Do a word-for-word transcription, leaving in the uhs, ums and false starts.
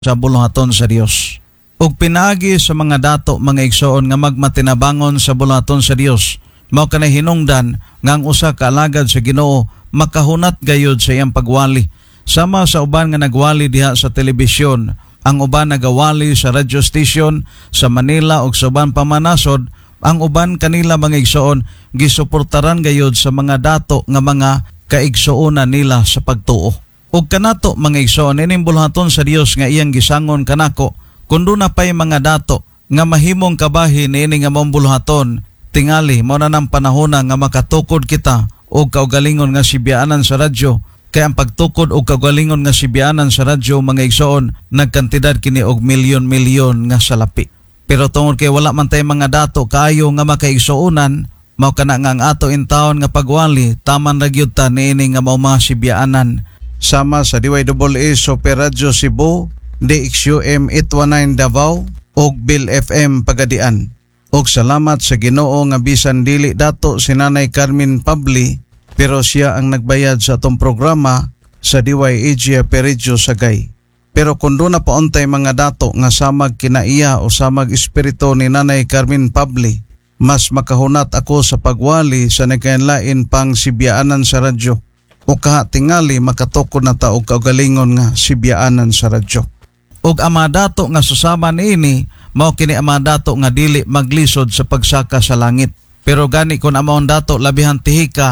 sa buluhaton sa Dios. Ug pinagi sa mga dato mga igsoon nga magmatinabangon sa buluhaton sa Dios, mao kanay hinungdan nga ang usa ka alagad sa Ginoo makahunat gayud sa iyang pagwali. Sama sa uban nga nagwali diha sa telebisyon, ang uban nagawali sa radio station sa Manila ug sa uban pa manasod, ang uban kanila mga igsoon gisuportaran gayud sa mga dato nga mga kaigsuonan nila sa pagtuo. Ug kanato mga igsoon ining buluhaton sa Dios nga iyang gisangon kanako, kundo na pay mga dato nga mahimong kabahin niini nga maong buluhaton, tingali mo na ng panahon nga makatukod kita o kaugalingon nga sibiyaanan sa radyo. Kaya ang pagtukod o kaugalingon nga sibiyaanan sa radyo mga igsoon nagkantidad kini og milyon-milyon nga salapi. Pero tungod kay wala man tay mga dato kaayo nga makaigsuonan, mao kana nga ang ato intawon nga pagwali taman ra gyud ta niini nga mao mga sibiyaanan. Sama sa D Y A A Super Radio Cebu, D X U M eight one nine Davao ug Bill F M Pagadian. Og salamat sa Ginoo nga bisan dili dato si Nanay Carmen Pabli, pero siya ang nagbayad sa atong programa sa D Y A G Perejo Sagay. Pero kundo na pauntay mga dato nga samag kinaiya o samag espiritu ni Nanay Carmen Pabli, mas makahunat ako sa pagwali sa nagkainlain pang sibiyaanan sa radyo. O kaha tingali makatukod na ta og kaugalingon nga sibiyaanan sa radyo. Og ang mga dato nga susama niini mao kini ang mga dato nga dili maglisod sa pagsaka sa langit. Pero gani kun ang mga dato labihan tihika